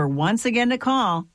number once again to call,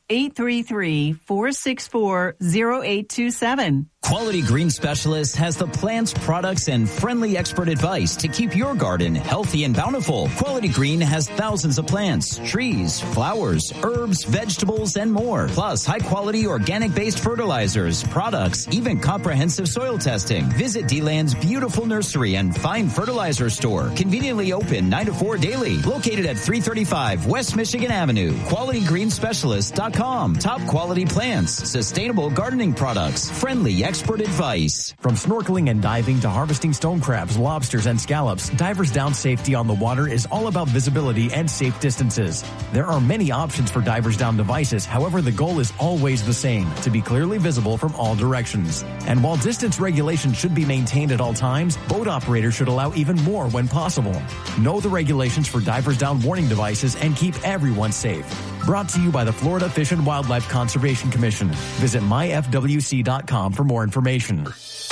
833-464-0827. Quality Green Specialist has the plants, products, and friendly expert advice to keep your garden healthy and bountiful. Quality Green has thousands of plants, trees, flowers, herbs, vegetables, and more. Plus, high-quality organic-based fertilizers, products, even comprehensive soil testing. Visit D-Land's beautiful nursery and fine fertilizer store. Conveniently open 9 to 4 daily. Located at 335 West Michigan Avenue. QualityGreenSpecialist.com. Top quality plants, sustainable gardening products, friendly expert advice. From snorkeling and diving to harvesting stone crabs, lobsters, and scallops, Divers Down safety on the water is all about visibility and safe distances. There are many options for Divers Down devices. However, the goal is always the same, to be clearly visible from all directions. And while distance regulations should be maintained at all times, boat operators should allow even more when possible. Know the regulations for Divers Down warning devices and keep everyone safe. Brought to you by the Florida Fish and Wildlife Conservation Commission. Visit myfwc.com for more information.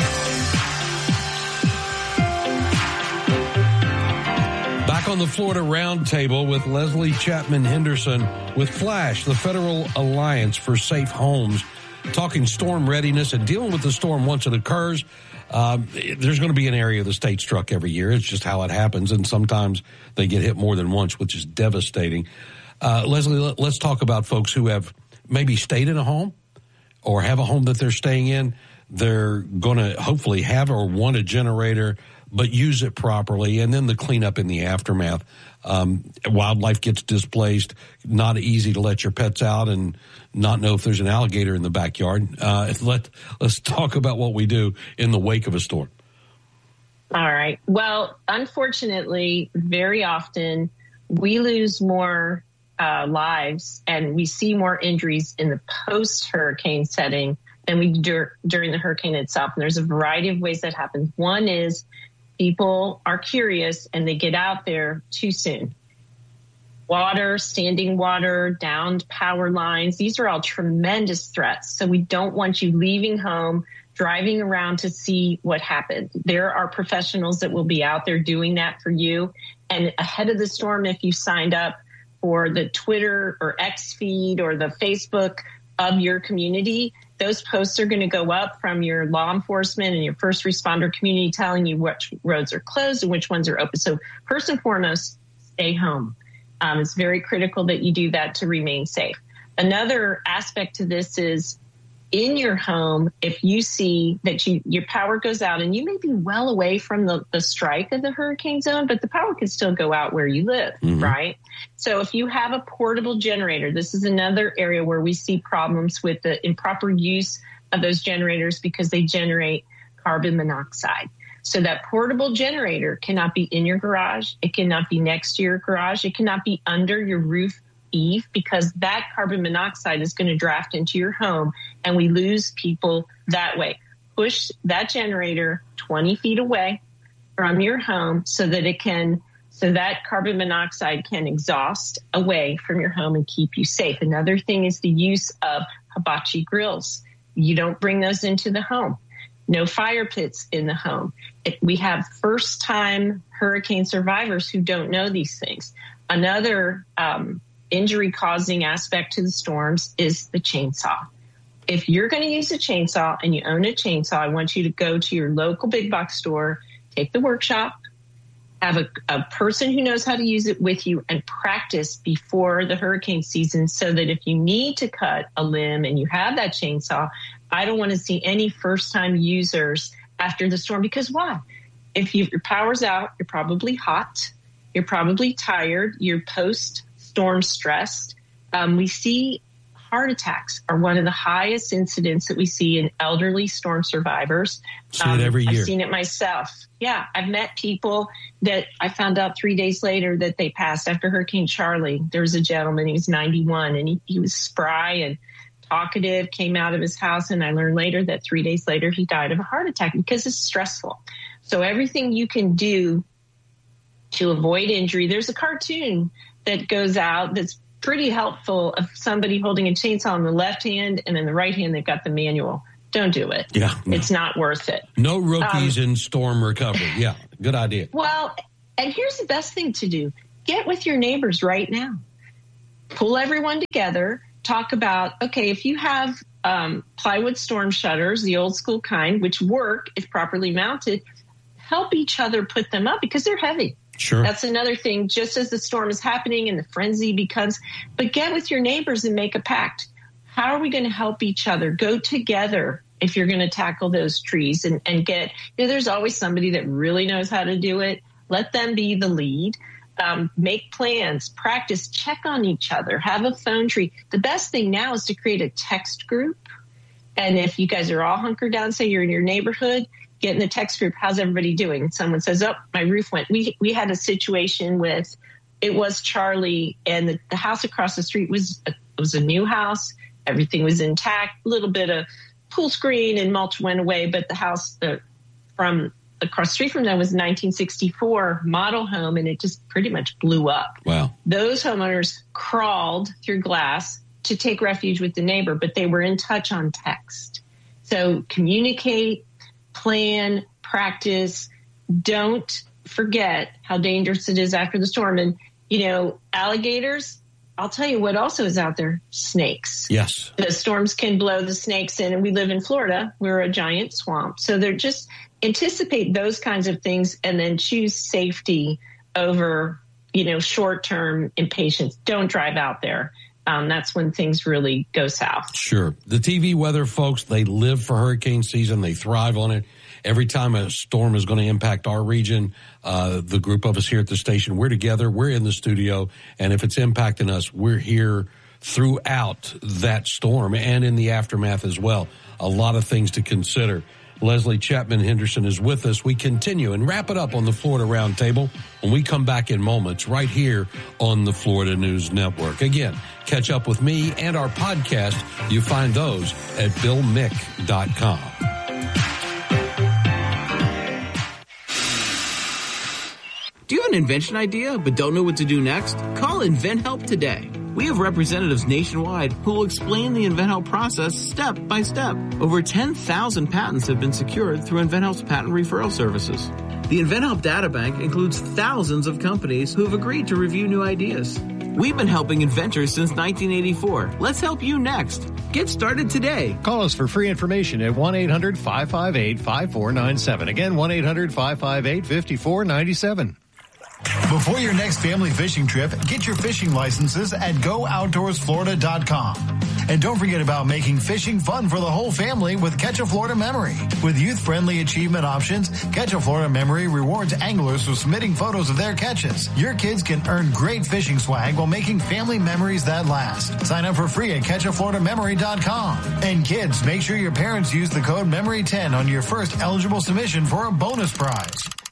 Back on the Florida Roundtable with Leslie Chapman Henderson with FLASH, the Federal Alliance for Safe Homes, talking storm readiness and dealing with the storm once it occurs. There's going to be an area of the state struck every year. It's just how it happens, and sometimes they get hit more than once, which is devastating. Leslie, let's talk about folks who have maybe stayed in a home or have a home that they're staying in. They're going to hopefully have or want a generator, but use it properly, and then the cleanup in the aftermath. Wildlife gets displaced. Not easy to let your pets out and not know if there's an alligator in the backyard. Let's talk about what we do in the wake of a storm. All right. Well, unfortunately, very often we lose more lives and we see more injuries in the post-hurricane setting than we do during the hurricane itself. And there's a variety of ways that happens. One is people are curious and they get out there too soon. Water, standing water, downed power lines, these are all tremendous threats. So we don't want you leaving home, driving around to see what happened. There are professionals that will be out there doing that for you. And ahead of the storm, if you signed up for the Twitter or X feed or the Facebook of your community, those posts are going to go up from your law enforcement and your first responder community telling you which roads are closed and which ones are open. So first and foremost, stay home. It's very critical that you do that to remain safe. Another aspect to this is in your home, if you see that your power goes out and you may be well away from the strike of the hurricane zone, but the power can still go out where you live, right? So if you have a portable generator, this is another area where we see problems with the improper use of those generators because they generate carbon monoxide. So that portable generator cannot be in your garage. It cannot be next to your garage. It cannot be under your roof eave because that carbon monoxide is going to draft into your home and we lose people that way. Push that generator 20 feet away from your home so that carbon monoxide can exhaust away from your home and keep you safe. Another thing is the use of hibachi grills. You don't bring those into the home. No fire pits in the home. We have first-time hurricane survivors who don't know these things. Another injury-causing aspect to the storms is the chainsaw. If you're going to use a chainsaw and you own a chainsaw, I want you to go to your local big box store, take the workshop, have a person who knows how to use it with you and practice before the hurricane season so that if you need to cut a limb and you have that chainsaw, I don't want to see any first-time users after the storm. Because why? If your power's out, you're probably hot, you're probably tired, you're post-storm stressed. We see heart attacks are one of the highest incidents that we see in elderly storm survivors. See it every year. I've seen it myself. Yeah, I've met people that I found out 3 days later that they passed after Hurricane Charlie. There was a gentleman, he was 91, and he was spry and talkative, came out of his house, and I learned later that 3 days later he died of a heart attack because it's stressful. So everything you can do to avoid injury, there's a cartoon that goes out that's pretty helpful of somebody holding a chainsaw in the left hand and in the right hand they've got the manual. Don't do it. Yeah, no. It's not worth it. No rookies in storm recovery. Yeah, good idea. Well, and here's the best thing to do. Get with your neighbors right now. pull everyone together, talk about, okay, if you have plywood storm shutters, the old school kind, which work if properly mounted, help each other put them up because they're heavy. Sure. That's another thing, just as the storm is happening and the frenzy becomes, but get with your neighbors and make a pact. How are we going to help each other? Go together if you're going to tackle those trees and get, there's always somebody that really knows how to do it. Let them be the lead. Make plans, practice, check on each other, have a phone tree. The best thing now is to create a text group. And if you guys are all hunkered down, say you're in your neighborhood, get in the text group. How's everybody doing? And someone says, oh, my roof went. We had a situation with, it was Charlie, and the house across the street was a new house. Everything was intact. A little bit of pool screen and mulch went away, but the house from across the street from them was a 1964 model home, and it just pretty much blew up. Wow. Those homeowners crawled through glass to take refuge with the neighbor, but they were in touch on text. So communicate, plan, practice. Don't forget how dangerous it is after the storm. And, alligators, I'll tell you what also is out there, snakes. Yes. The storms can blow the snakes in, and we live in Florida. We're a giant swamp. So they're just anticipate those kinds of things and then choose safety over, short-term impatience. Don't drive out there. That's when things really go south. Sure. The TV weather folks, they live for hurricane season. They thrive on it. Every time a storm is going to impact our region, the group of us here at the station, we're together, we're in the studio, and if it's impacting us, we're here throughout that storm and in the aftermath as well. A lot of things to consider. Leslie Chapman Henderson is with us. We continue and wrap it up on the Florida Roundtable when we come back in moments right here on the Florida News Network. Again, catch up with me and our podcast. You find those at BillMick.com. Do you have an invention idea but don't know what to do next? Call InventHelp today. We have representatives nationwide who will explain the InventHelp process step by step. Over 10,000 patents have been secured through InventHelp's patent referral services. The InventHelp Databank includes thousands of companies who have agreed to review new ideas. We've been helping inventors since 1984. Let's help you next. Get started today. Call us for free information at 1-800-558-5497. Again, 1-800-558-5497. Before your next family fishing trip, get your fishing licenses at GoOutdoorsFlorida.com. And don't forget about making fishing fun for the whole family with Catch a Florida Memory. With youth-friendly achievement options, Catch a Florida Memory rewards anglers for submitting photos of their catches. Your kids can earn great fishing swag while making family memories that last. Sign up for free at CatchAFloridaMemory.com. And kids, make sure your parents use the code MEMORY10 on your first eligible submission for a bonus prize.